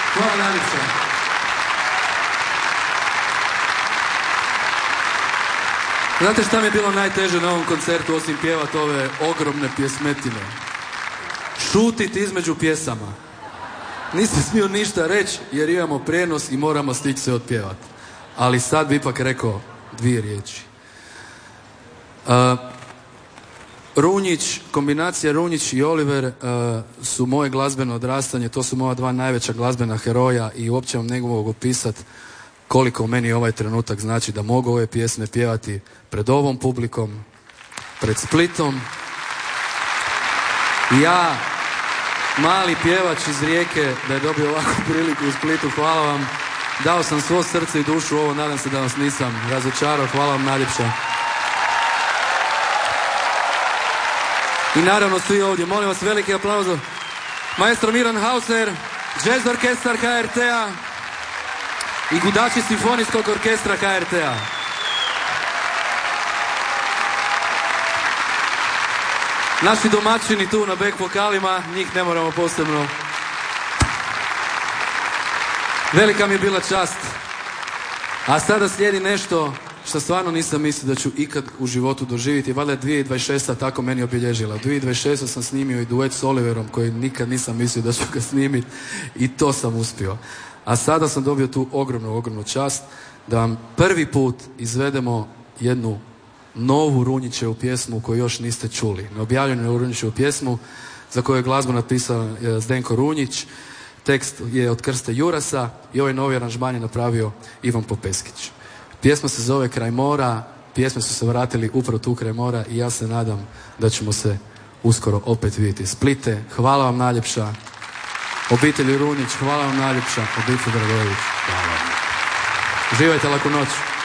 Hvala najljepše. Znate šta mi je bilo najteže na ovom koncertu osim pjevati ove ogromne pjesmetine? Šutiti između pjesama. Nisam smio ništa reći jer imamo prijenos i moramo stići se otpjevati. Ali sad bi ipak rekao 2 riječi. Runjić, kombinacija Runjić i Oliver su moje glazbeno odrastanje, to su moja 2 najveća glazbena heroja i uopće vam ne mogu opisati koliko meni ovaj trenutak znači da mogu ove pjesme pjevati pred ovom publikom, pred Splitom. Ja, mali pjevač iz Rijeke, da je dobio ovakvu priliku u Splitu, hvala vam. Dao sam svo srce i dušu u ovo, nadam se da vas nisam razočarao, hvala vam najljepše. I naravno svi ovdje, molim vas veliki aplauz. Maestro Miran Hauser, Jazz orkestar HRT-a i gudači Simfonijskog orkestra HRT-a. Naši domaćini tu na back vokalima, njih ne moramo posebno. Velika mi je bila čast. A sada slijedi nešto što stvarno nisam mislio da ću ikad u životu doživjeti. Valjda je 2026. tako meni obilježila. U 2026. sam snimio i duet s Oliverom koji nikad nisam mislio da ću ga snimiti i to sam uspio. A sada sam dobio tu ogromnu čast da vam prvi put izvedemo jednu novu Runjićevu pjesmu koju još niste čuli. Neobjavljenu Runjićevu pjesmu za koju je glazbu napisao Zdenko Runjić. Tekst je od Krste Jurasa i ovaj novi aranžman je napravio Ivan Popeskić. Pjesma se zove Kraj mora, pjesme su se vratili upravo tu kraj mora i ja se nadam da ćemo se uskoro opet vidjeti. Splite, hvala vam najljepša. Obitelji Runjić, hvala vam najljepša. Obitelj Dragojević, hvala vam. Uživajte, laku noć.